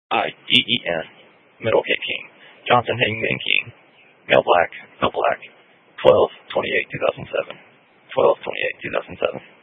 IDEN, middle K King, Johnson Hangman King, male black, 12/28/2007, 12/28/2007.